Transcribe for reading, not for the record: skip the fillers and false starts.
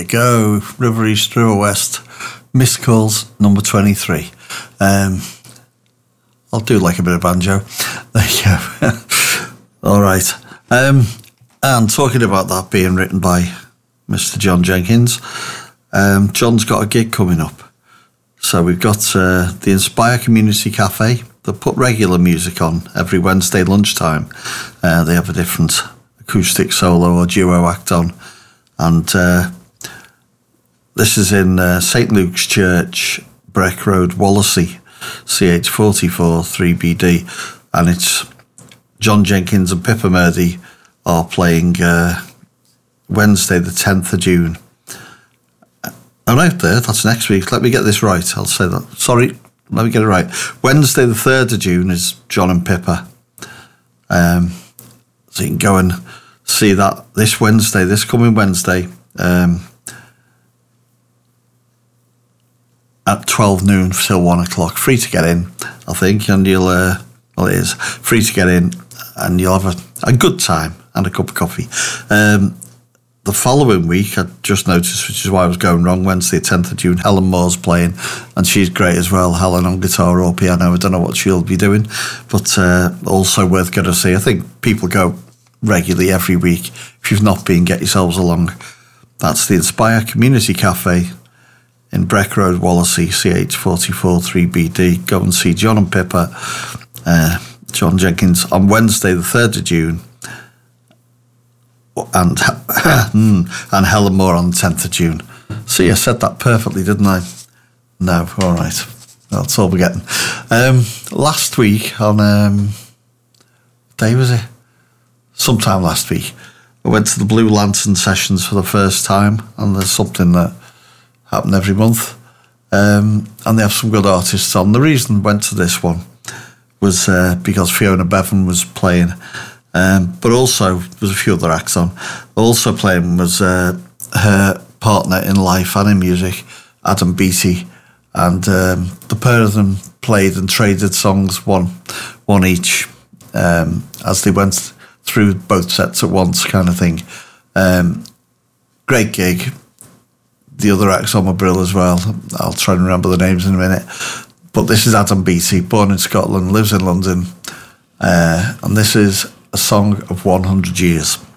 go. River East, River West. Missed calls, number 23. I'll do like a bit of banjo. There you go. All right. And talking about that being written by Mr. John Jenkins, John's got a gig coming up. So we've got the Inspire Community Cafe. They put regular music on every Wednesday lunchtime. They have a different acoustic solo or duo act on. And this is in St. Luke's Church, Breck Road, Wallasey, CH44 3BD. And it's John Jenkins and Pippa Murdy are playing Wednesday the 10th of June. I'm out there, that's next week. Let me get this right, I'll say that. Sorry, let me get it right. Wednesday the 3rd of June is John and Pippa. So you can go and see that this coming Wednesday, at 12 noon till 1 o'clock. Free to get in, I think, and it is free to get in, and you'll have a good time and a cup of coffee. The following week, I just noticed, which is why I was going wrong, Wednesday, 10th of June, Helen Moore's playing, and she's great as well. Helen on guitar or piano. I don't know what she'll be doing, but also worth going to see. I think people go regularly every week. If you've not been, get yourselves along. That's the Inspire Community Cafe in Breck Road, Wallasey, CH44 3BD. Go and see John and Pippa, John Jenkins, on Wednesday, the 3rd of June. And Helen Moore on the 10th of June. See, I said that perfectly, didn't I? No, all right. That's all we're getting. Last week on, what day was it? Sometime last week, I went to the Blue Lantern sessions for the first time, and there's something that happen every month. And they have some good artists on. The reason I went to this one was because Fiona Bevan was playing. But also, there's a few other acts on. Also playing was her partner in life and in music, Adam Beattie, and the pair of them played and traded songs, one each, as they went through both sets at once, kind of thing. Great gig. The other acts on my brill as well. I'll try and remember the names in a minute. But this is Adam Beattie, born in Scotland, lives in London, and this is A Song of 100 Years.